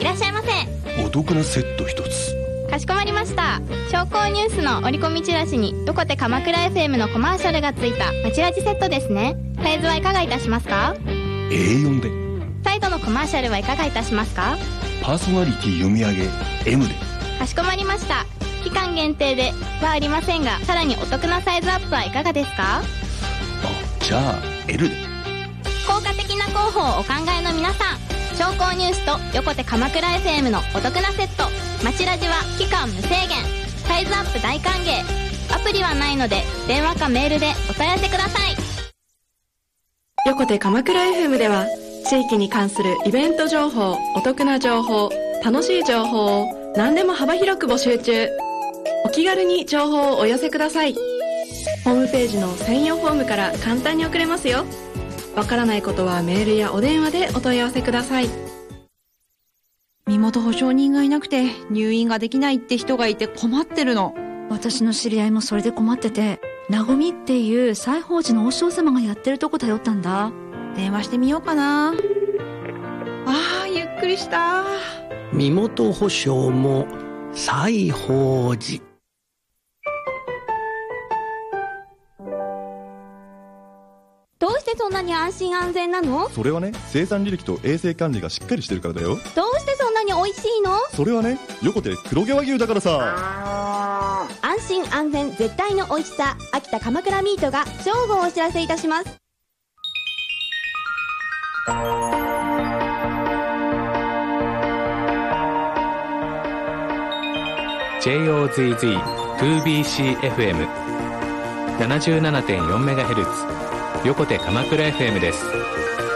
らっしゃいませ。 お得なセット一つ。 かしこまりました。商工ニュースの折り込みチラシに横手鎌倉 FM のコマーシャルがついたまちラジセットですね。サイズはいかがいたしますか？ A4 で。 サイドのコマーシャルはいかがいたしますか？ パーソナリティ読み上げ M で。 かしこまりました。期間限定ではありませんが、さらにお得なサイズアップはいかがですか？ じゃあ L で。 効果的な広報をお考えの皆さん、商工ニュースと横手鎌倉 FM のお得なセットまちラジは期間無制限、サイズアップ大歓迎。アプリはないので電話かメールでお問い合わせください。 横手鎌倉 FM では地域に関するイベント情報、お得な情報、楽しい情報を何でも幅広く募集中。お気軽に情報をお寄せください。ホームページの専用フォームから簡単に送れますよ。わからないことはメールやお電話でお問い合わせください。 身元保証人がいなくて入院ができないって人がいて困ってるの。 私の知り合いもそれで困ってて、なごみっていう西宝寺の和尚様がやってるとこ頼ったんだ。 電話してみようかな。ゆっくりした。 身元保証も西宝寺。 どうしてそんなに安心安全なの？ それはね、生産履歴と衛生管理がしっかりしてるからだよ。 どうしてそんなに美味しいの？ それはね、横手黒毛和牛だからさ。 安心安全絶対の美味しさ、秋田鎌倉ミートが正午をお知らせいたします。 JOZZ2BCFM 77.4MHz 横手鎌倉 FM です。